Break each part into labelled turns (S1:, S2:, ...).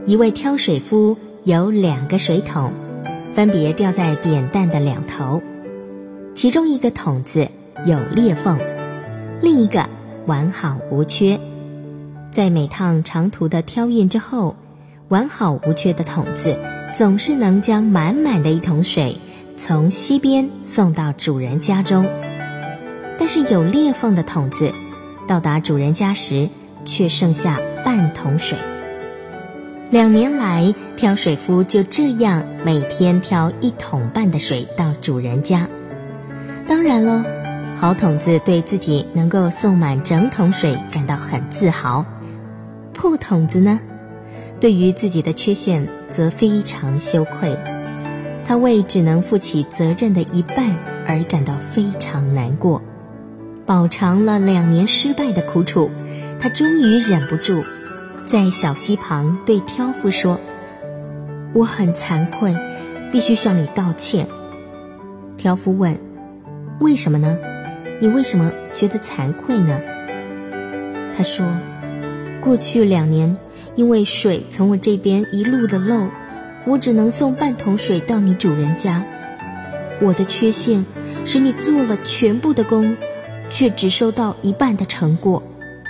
S1: 一位挑水夫有2个水桶，分别吊在扁担的两头，其中一个桶子有裂缝，另一个完好无缺。在每趟长途的挑运之后，完好无缺的桶子总是能将满满的一桶水从西边送到主人家中，但是有裂缝的桶子到达主人家时却剩下半桶水。2年来，挑水夫就这样每天挑1桶半的水到主人家。当然咯，好桶子对自己能够送满整桶水感到很自豪，破桶子呢，对于自己的缺陷则非常羞愧，他为只能负起责任的一半而感到非常难过。饱尝了2年失败的苦楚，他终于忍不住在小溪旁对挑夫说：我很惭愧，必须向你道歉。挑夫问：为什么呢？你为什么觉得惭愧呢？他说：过去2年，因为水从我这边一路的漏，我只能送半桶水到你主人家。我的缺陷使你做了全部的工，却只收到一半的成果。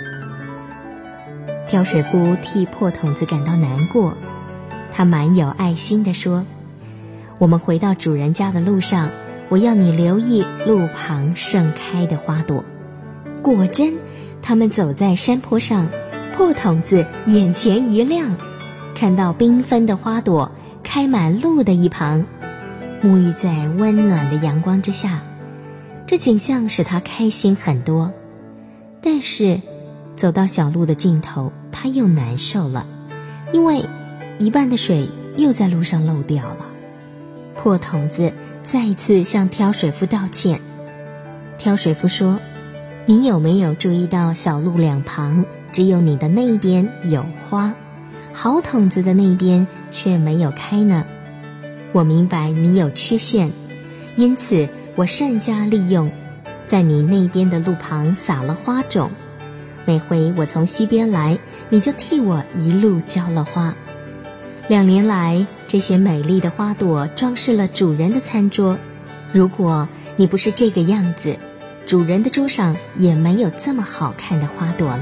S1: 挑水夫替破桶子感到难过，他蛮有爱心地说：我们回到主人家的路上，我要你留意路旁盛开的花朵。果真，他们走在山坡上，破桶子眼前一亮，看到缤纷的花朵开满路的一旁，沐浴在温暖的阳光之下，这景象使他开心很多。但是走到小路的尽头，他又难受了，因为一半的水又在路上漏掉了。破桶子再一次向挑水夫道歉。挑水夫说：你有没有注意到小路两旁只有你的那一边有花，好桶子的那边却没有开呢？我明白你有缺陷，因此我善加利用，在你那边的路旁撒了花种。每回我从西边来，你就替我一路浇了花。2年来，这些美丽的花朵装饰了主人的餐桌。如果你不是这个样子，主人的桌上也没有这么好看的花朵了。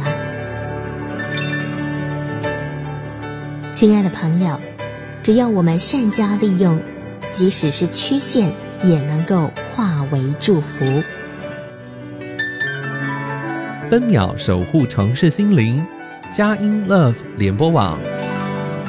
S1: 亲爱的朋友，只要我们善加利用，即使是缺陷也能够化为祝福。
S2: 分秒守护城市心灵，佳音 Love 联播网。